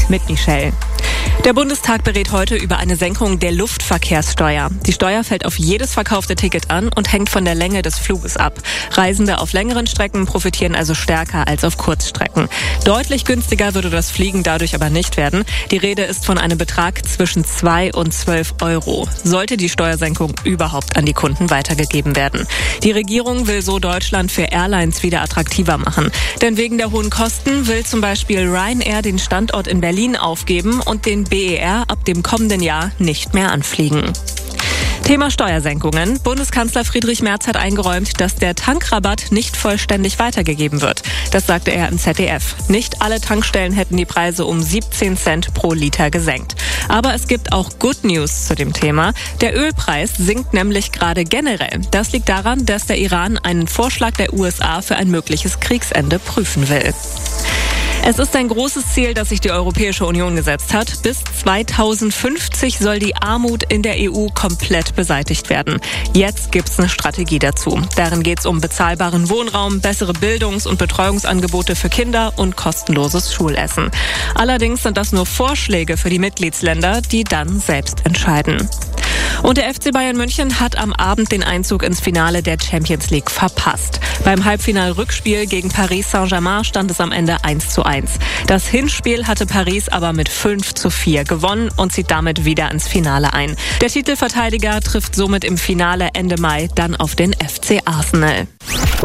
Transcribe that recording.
mit Michelle. Der Bundestag berät heute über eine Senkung der Luftverkehrssteuer. Die Steuer fällt auf jedes verkaufte Ticket an und hängt von der Länge des Fluges ab. Reisende auf längeren Strecken profitieren also stärker als auf Kurzstrecken. Deutlich günstiger würde das Fliegen dadurch aber nicht werden. Die Rede ist von einem Betrag zwischen 2 und 12 Euro. Sollte die Steuersenkung überhaupt an die Kunden weitergegeben werden. Die Regierung will so Deutschland für Airlines wieder attraktiver machen. Denn wegen der hohen Kosten will zum Beispiel Ryanair den Standort in Berlin aufgeben und den BER ab dem kommenden Jahr nicht mehr anfliegen. Thema Steuersenkungen. Bundeskanzler Friedrich Merz hat eingeräumt, dass der Tankrabatt nicht vollständig weitergegeben wird. Das sagte er im ZDF. Nicht alle Tankstellen hätten die Preise um 17 Cent pro Liter gesenkt. Aber es gibt auch Good News zu dem Thema. Der Ölpreis sinkt nämlich gerade generell. Das liegt daran, dass der Iran einen Vorschlag der USA für ein mögliches Kriegsende prüfen will. Es ist ein großes Ziel, das sich die Europäische Union gesetzt hat. Bis 2050 soll die Armut in der EU komplett beseitigt werden. Jetzt gibt's eine Strategie dazu. Darin geht's um bezahlbaren Wohnraum, bessere Bildungs- und Betreuungsangebote für Kinder und kostenloses Schulessen. Allerdings sind das nur Vorschläge für die Mitgliedsländer, die dann selbst entscheiden. Und der FC Bayern München hat am Abend den Einzug ins Finale der Champions League verpasst. Beim Halbfinal-Rückspiel gegen Paris Saint-Germain stand es am Ende 1:1. Das Hinspiel hatte Paris aber mit 5:4 gewonnen und zieht damit wieder ins Finale ein. Der Titelverteidiger trifft somit im Finale Ende Mai dann auf den FC Arsenal.